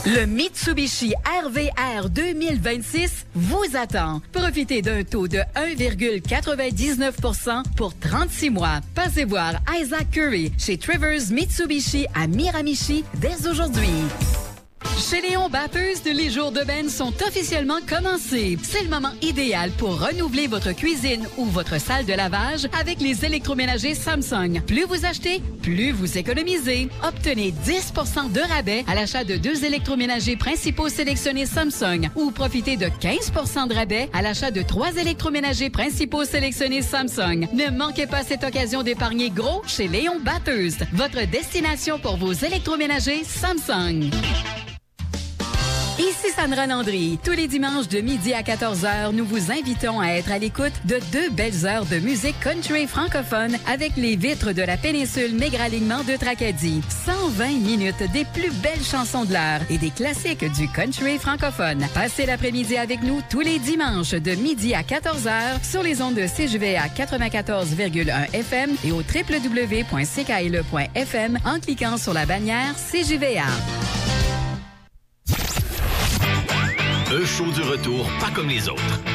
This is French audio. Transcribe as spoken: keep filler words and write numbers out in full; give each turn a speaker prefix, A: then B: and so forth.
A: Le Mitsubishi R V R deux mille vingt-six vous attend. Profitez d'un taux de un virgule quatre-vingt-dix-neuf pour cent pour trente-six mois. Passez voir Isaac Curry chez Travers Mitsubishi à Miramichi dès aujourd'hui. Chez Léon Bathurst, les jours de benne sont officiellement commencés. C'est le moment idéal pour renouveler votre cuisine ou votre salle de lavage avec les électroménagers Samsung. Plus vous achetez, plus vous économisez. Obtenez dix pour cent de rabais à l'achat de deux électroménagers principaux sélectionnés Samsung ou profitez de quinze pour cent de rabais à l'achat de trois électroménagers principaux sélectionnés Samsung. Ne manquez pas cette occasion d'épargner gros chez Léon Bathurst, votre destination pour vos électroménagers Samsung. Ici Sandra Landry. Tous les dimanches de midi à quatorze heures, nous vous invitons à être à l'écoute de deux belles heures de musique country francophone avec les vitres de la péninsule Maigre-Alignement de Tracadie. cent vingt minutes des plus belles chansons de l'heure et des classiques du country francophone. Passez l'après-midi avec nous tous les dimanches de midi à quatorze heures sur les ondes de C J V A quatre-vingt-quatorze virgule un F M et au w w w point c k l e point f m en cliquant sur la bannière C J V A.
B: Un show du retour pas comme les autres.